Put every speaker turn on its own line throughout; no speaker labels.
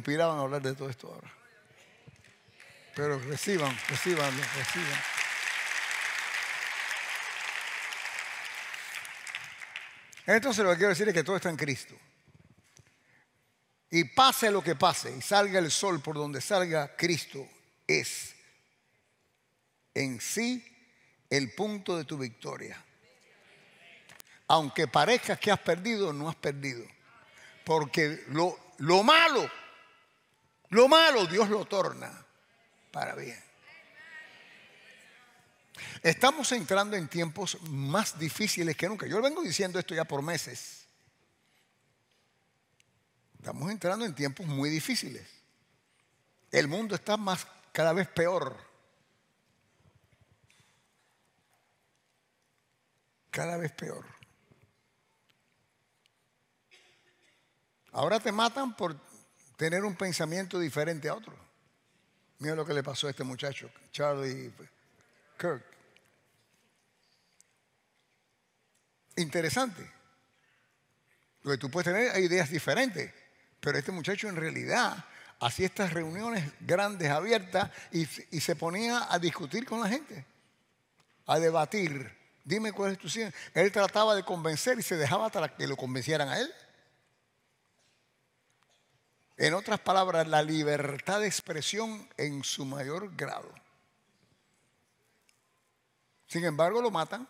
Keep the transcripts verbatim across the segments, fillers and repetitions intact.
inspirado en hablar de todo esto ahora. Pero reciban, reciban, reciban. Entonces lo que quiero decir es que todo está en Cristo. Y pase lo que pase, y salga el sol por donde salga, Cristo es en sí el punto de tu victoria. Aunque parezca que has perdido, no has perdido. Porque lo, lo malo, lo malo Dios lo torna para bien. Estamos entrando en tiempos más difíciles que nunca. Yo le vengo diciendo esto ya por meses. Estamos entrando en tiempos muy difíciles. El mundo está más, cada vez peor. Cada vez peor. Ahora te matan por tener un pensamiento diferente a otro. Mira lo que le pasó a este muchacho, Charlie Kirk. Interesante. Porque tú puedes tener ideas diferentes, pero este muchacho en realidad hacía estas reuniones grandes, abiertas, y, y se ponía a discutir con la gente, a debatir. Dime cuál es tu ciencia. Él trataba de convencer y se dejaba para que lo convencieran a él. En otras palabras, la libertad de expresión en su mayor grado. Sin embargo, lo matan.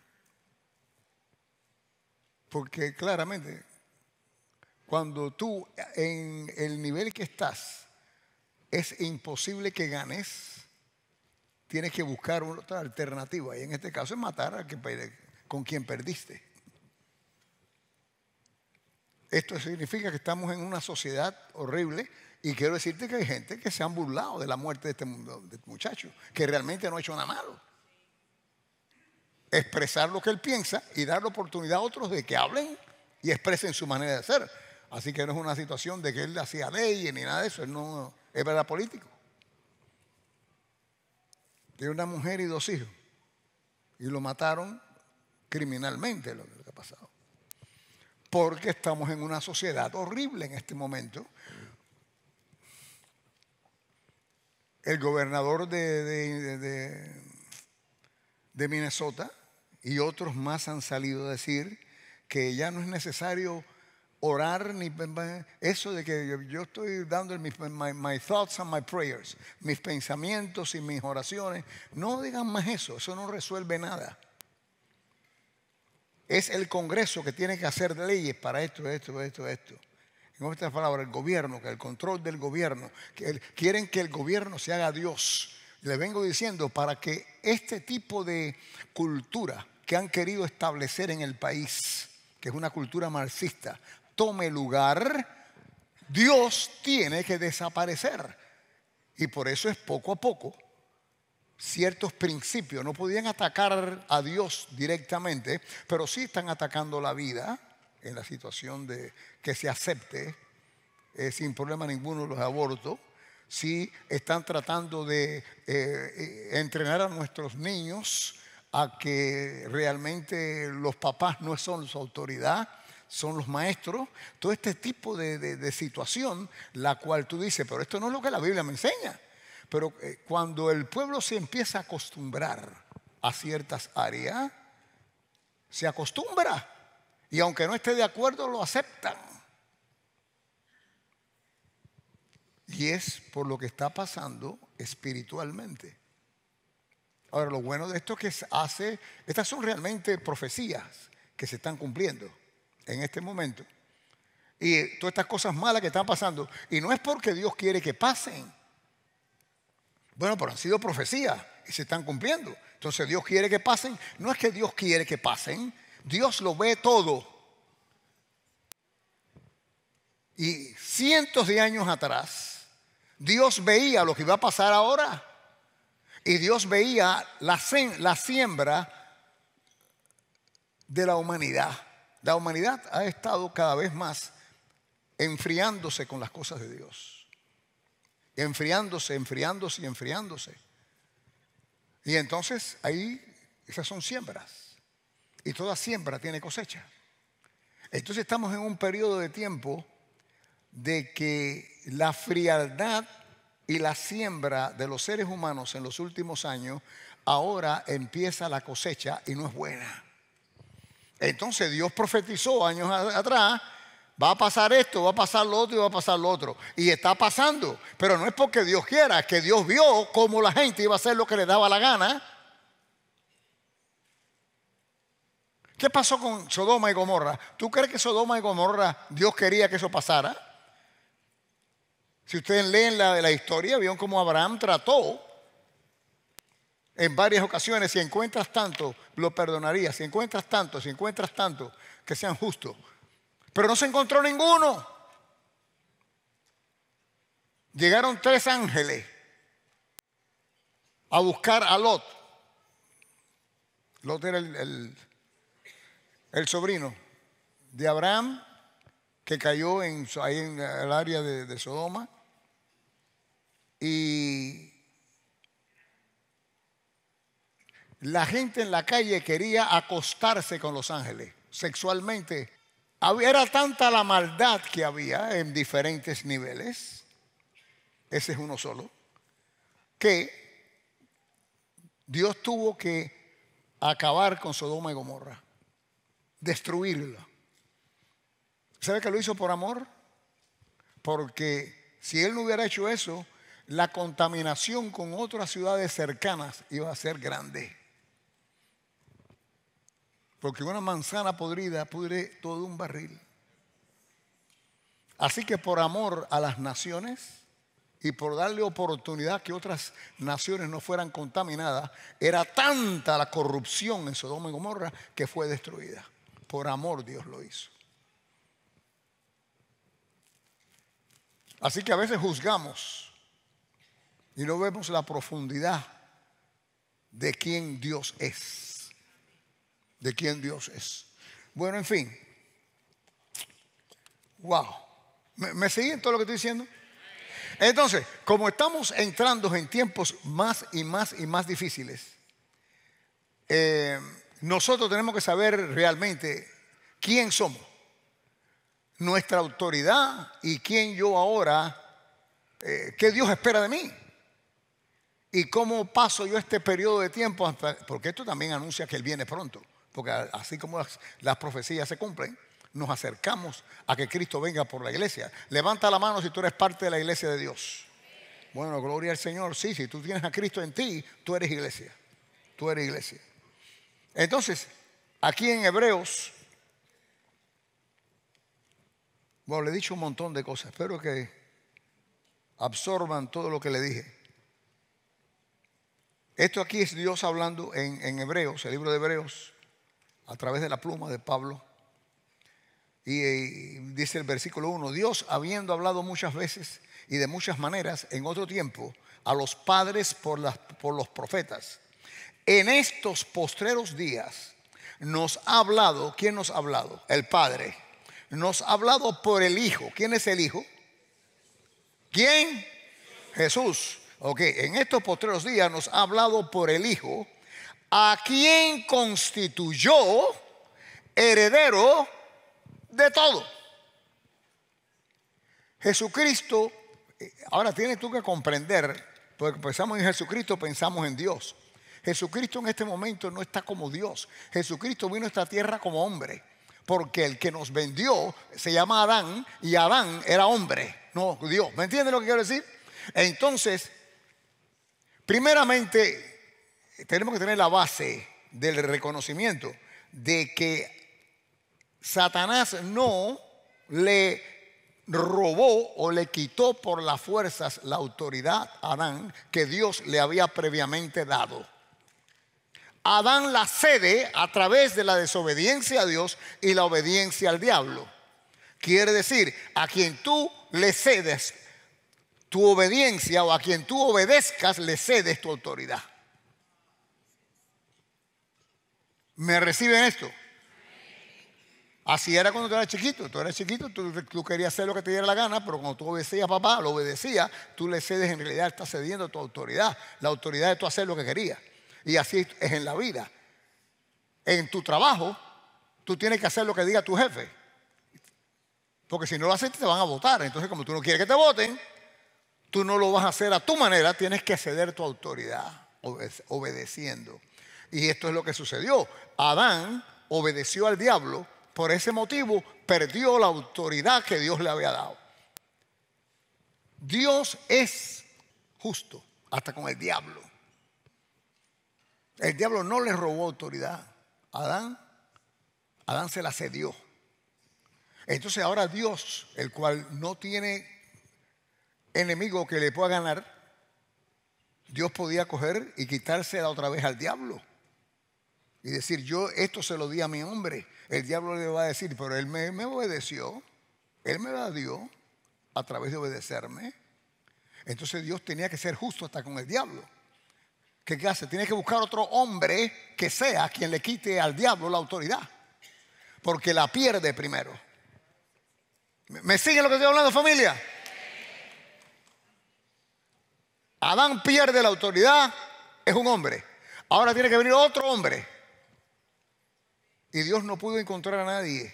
Porque claramente, cuando tú en el nivel que estás, es imposible que ganes, tienes que buscar otra alternativa. Y en este caso es matar a que, con quien perdiste. Esto significa que estamos en una sociedad horrible. Y quiero decirte que hay gente que se han burlado de la muerte de este, de este muchacho, que realmente no ha hecho nada malo. Expresar lo que él piensa y dar la oportunidad a otros de que hablen y expresen su manera de ser. Así que no es una situación de que él hacía leyes ni nada de eso. Él no es verdad político. Tiene una mujer y dos hijos. Y lo mataron criminalmente, lo que ha pasado. Porque estamos en una sociedad horrible en este momento. El gobernador de, de, de, de Minnesota y otros más han salido a decir que ya no es necesario orar ni eso de que yo, yo estoy dando mis my, my thoughts and my prayers, mis pensamientos y mis oraciones. No digan más eso, eso no resuelve nada. Es el Congreso que tiene que hacer leyes para esto, esto, esto, esto. En otras palabras, el gobierno, que el control del gobierno, que el, quieren que el gobierno se haga Dios. Le vengo diciendo, para que este tipo de cultura que han querido establecer en el país, que es una cultura marxista, tome lugar, Dios tiene que desaparecer. Y por eso es poco a poco. Ciertos principios no podían atacar a Dios directamente, pero sí están atacando la vida en la situación de que se acepte eh, sin problema ninguno los abortos. Sí están tratando de eh, entrenar a nuestros niños a que realmente los papás no son su autoridad, son los maestros. Todo este tipo de, de, de situación, la cual tú dices, pero esto no es lo que la Biblia me enseña. Pero eh, cuando el pueblo se empieza a acostumbrar a ciertas áreas, se acostumbra. Y aunque no esté de acuerdo, lo aceptan. Y es por lo que está pasando espiritualmente. Ahora, lo bueno de esto es que hace, estas son realmente profecías que se están cumpliendo en este momento. Y todas estas cosas malas que están pasando. Y no es porque Dios quiere que pasen. Bueno, pero han sido profecías y se están cumpliendo. Entonces Dios quiere que pasen. No es que Dios quiere que pasen. Dios lo ve todo. Y cientos de años atrás, Dios veía lo que iba a pasar ahora. Y Dios veía la, la siembra de la humanidad. La humanidad ha estado cada vez más enfriándose con las cosas de Dios. Enfriándose, enfriándose y enfriándose. Y entonces ahí, esas son siembras. Y toda siembra tiene cosecha. Entonces estamos en un periodo de tiempo de que la frialdad y la siembra de los seres humanos en los últimos años, ahora empieza la cosecha y no es buena. Entonces Dios profetizó años atrás, va a pasar esto, va a pasar lo otro y va a pasar lo otro. Y está pasando, pero no es porque Dios quiera, es que Dios vio cómo la gente iba a hacer lo que le daba la gana. ¿Qué pasó con Sodoma y Gomorra? ¿Tú crees que Sodoma y Gomorra Dios quería que eso pasara? Si ustedes leen la, la historia, vieron cómo Abraham trató en varias ocasiones: si encuentras tanto, lo perdonaría; si encuentras tanto, si encuentras tanto, que sean justos. Pero no se encontró ninguno. Llegaron tres ángeles a buscar a Lot. Lot era el, el, el sobrino de Abraham, que cayó en, ahí en el área de, de Sodoma. Y la gente en la calle quería acostarse con los ángeles sexualmente. Era tanta la maldad que había en diferentes niveles, ese es uno solo, que Dios tuvo que acabar con Sodoma y Gomorra, destruirla. ¿Sabe que lo hizo por amor? Porque si Él no hubiera hecho eso, la contaminación con otras ciudades cercanas iba a ser grande. Porque una manzana podrida pudre todo un barril. Así que por amor a las naciones y por darle oportunidad que otras naciones no fueran contaminadas, era tanta la corrupción en Sodoma y Gomorra que fue destruida. Por amor Dios lo hizo. Así que a veces juzgamos y no vemos la profundidad de quién Dios es. De quién Dios es. Bueno, en fin. Wow. ¿Me, me siguen todo lo que estoy diciendo? Entonces, como estamos entrando en tiempos más y más y más difíciles, eh, nosotros tenemos que saber realmente quién somos, nuestra autoridad y quién yo ahora, eh, qué Dios espera de mí. Y cómo paso yo este periodo de tiempo, hasta, porque esto también anuncia que Él viene pronto. Porque así como las, las profecías se cumplen, nos acercamos a que Cristo venga por la iglesia. Levanta la mano si tú eres parte de la iglesia de Dios. Bueno, gloria al Señor. Sí, si tú tienes a Cristo en ti, tú eres iglesia. Tú eres iglesia. Entonces, aquí en Hebreos, bueno, le he dicho un montón de cosas. Espero que absorban todo lo que le dije. Esto aquí es Dios hablando en, en Hebreos, el libro de Hebreos, a través de la pluma de Pablo. Y, y dice el versículo uno: Dios, habiendo hablado muchas veces y de muchas maneras en otro tiempo a los padres por, las, por los profetas, en estos postreros días nos ha hablado. ¿Quién nos ha hablado? El Padre. Nos ha hablado por el Hijo. ¿Quién es el Hijo? ¿Quién? Jesús. Ok, en estos postreros días nos ha hablado por el Hijo, a quien constituyó heredero de todo. Jesucristo, ahora tienes tú que comprender, porque pensamos en Jesucristo, pensamos en Dios. Jesucristo en este momento no está como Dios. Jesucristo vino a esta tierra como hombre, porque el que nos vendió se llama Adán, y Adán era hombre, no Dios. ¿Me entienden lo que quiero decir? Entonces, primeramente, tenemos que tener la base del reconocimiento de que Satanás no le robó o le quitó por las fuerzas la autoridad a Adán que Dios le había previamente dado. Adán la cede a través de la desobediencia a Dios y la obediencia al diablo. Quiere decir, a quien tú le cedes tu obediencia o a quien tú obedezcas, le cedes tu autoridad. ¿Me reciben esto? Así era cuando tú eras chiquito. Tú eras chiquito, tú, tú querías hacer lo que te diera la gana, pero cuando tú obedecías a papá, lo obedecías, tú le cedes, en realidad estás cediendo tu autoridad, la autoridad de tú hacer lo que querías. Y así es en la vida. En tu trabajo, tú tienes que hacer lo que diga tu jefe. Porque si no lo haces te van a votar. Entonces, como tú no quieres que te voten, tú no lo vas a hacer a tu manera, tienes que ceder tu autoridad obedeciendo. Y esto es lo que sucedió. Adán obedeció al diablo, por ese motivo perdió la autoridad que Dios le había dado. Dios es justo hasta con el diablo. El diablo no le robó autoridad a Adán. Adán se la cedió. Entonces ahora Dios, el cual no tiene enemigo que le pueda ganar, Dios podía coger y quitársela otra vez al diablo y decir: yo esto se lo di a mi hombre. El diablo le va a decir: pero él me, me obedeció, él me la dio a través de obedecerme. Entonces Dios tenía que ser justo hasta con el diablo. ¿Qué hace? Tiene que buscar otro hombre que sea quien le quite al diablo la autoridad, porque la pierde primero. ¿Me siguen lo que estoy hablando, familia? Adán pierde la autoridad, es un hombre. Ahora tiene que venir otro hombre. Y Dios no pudo encontrar a nadie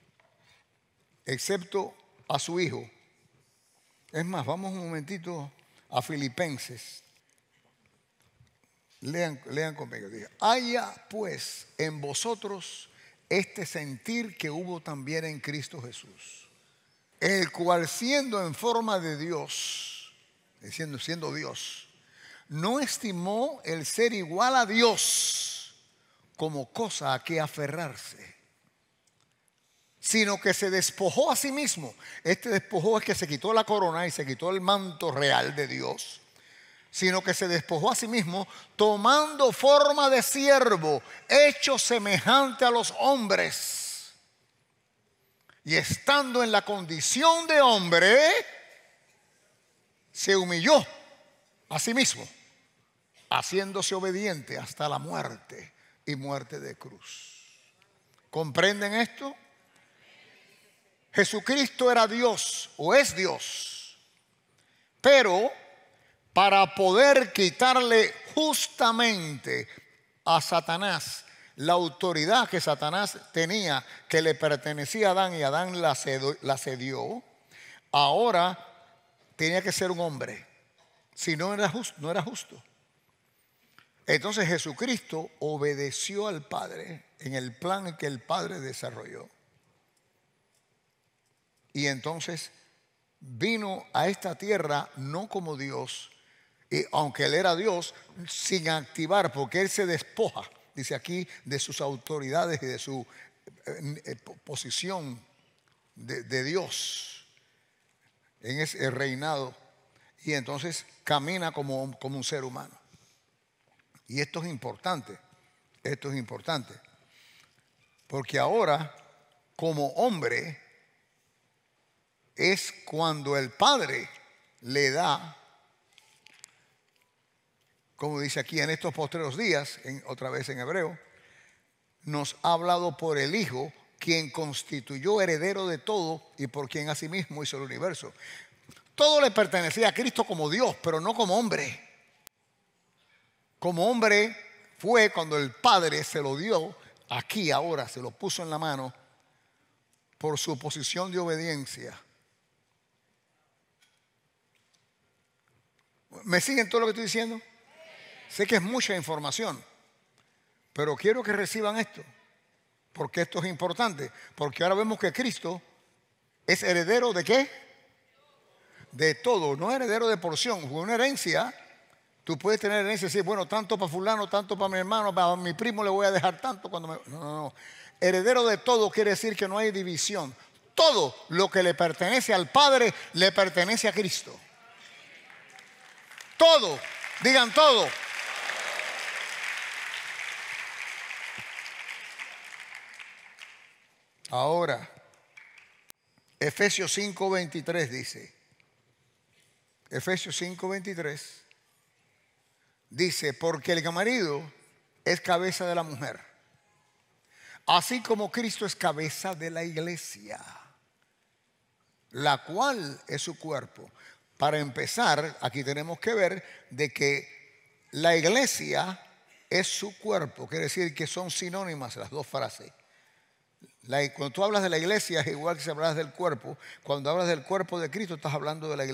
excepto a su hijo. Es más, vamos un momentito a Filipenses. Lean, lean conmigo. Diga: haya pues en vosotros este sentir que hubo también en Cristo Jesús, el cual siendo en forma de Dios, siendo, siendo Dios, no estimó el ser igual a Dios como cosa a que aferrarse, sino que se despojó a sí mismo. Este despojó es que se quitó la corona y se quitó el manto real de Dios, sino que se despojó a sí mismo, tomando forma de siervo, hecho semejante a los hombres. Y estando en la condición de hombre, se humilló a sí mismo, haciéndose obediente hasta la muerte y muerte de cruz. ¿Comprenden esto? Jesucristo era Dios o es Dios, pero para poder quitarle justamente a Satanás la autoridad que Satanás tenía, que le pertenecía a Adán y Adán la cedió, la cedió, ahora tenía que ser un hombre. Si no era justo, no era justo. Entonces Jesucristo obedeció al Padre en el plan que el Padre desarrolló. Y entonces vino a esta tierra no como Dios, y aunque Él era Dios, sin activar, porque Él se despoja, dice aquí, de sus autoridades y de su eh, posición de, de Dios en ese reinado, y entonces camina como, como un ser humano. Y esto es importante, esto es importante, porque ahora como hombre es cuando el Padre le da, como dice aquí, en estos postreros días, en, otra vez en hebreo, nos ha hablado por el Hijo, quien constituyó heredero de todo y por quien asimismo hizo el universo. Todo le pertenecía a Cristo como Dios, pero no como hombre. Como hombre fue cuando el Padre se lo dio, aquí ahora se lo puso en la mano por su posición de obediencia. ¿Me siguen todo lo que estoy diciendo? Sé que es mucha información, pero quiero que reciban esto, porque esto es importante, porque ahora vemos que Cristo es heredero ¿de qué? De todo, no heredero de porción. Una herencia, tú puedes tener herencia y decir, bueno, tanto para fulano, tanto para mi hermano, para mi primo le voy a dejar tanto cuando me... No, no, no. Heredero de todo quiere decir que no hay división. Todo lo que le pertenece al Padre le pertenece a Cristo. Todo, digan todo. Ahora, Efesios cinco veintitrés dice, Efesios cinco veintitrés dice, porque el marido es cabeza de la mujer, así como Cristo es cabeza de la iglesia, la cual es su cuerpo. Para empezar, aquí tenemos que ver de que la iglesia es su cuerpo, quiere decir que son sinónimas las dos frases. La- cuando tú hablas de la iglesia es igual que si hablas del cuerpo. Cuando hablas del cuerpo de Cristo estás hablando de la iglesia.